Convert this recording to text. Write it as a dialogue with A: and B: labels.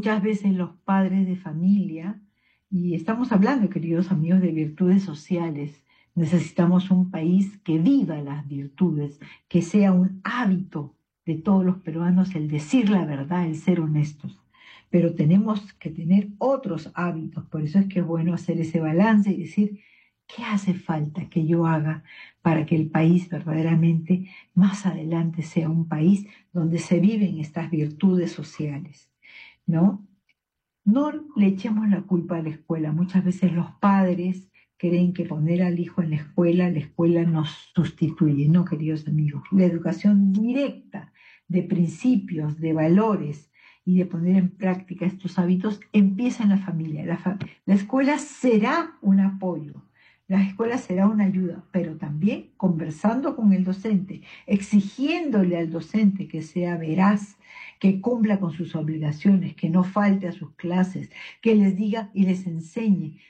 A: muchas veces los padres de familia, y estamos hablando, queridos amigos, de virtudes sociales, necesitamos un país que viva las virtudes, que sea un hábito de todos los peruanos el decir la verdad, el ser honestos. Pero tenemos que tener otros hábitos, por eso es que es bueno hacer ese balance y decir, ¿qué hace falta que yo haga para que el país verdaderamente más adelante sea un país donde se viven estas virtudes sociales? ¿No? No le echemos la culpa a la escuela. Muchas veces los padres creen que poner al hijo en la escuela nos sustituye. No, queridos amigos. La educación directa de principios, de valores y de poner en práctica estos hábitos empieza en la familia. La escuela será un apoyo. La escuela será una ayuda, pero también conversando con el docente, exigiéndole al docente que sea veraz, que cumpla con sus obligaciones, que no falte a sus clases, que les diga y les enseñe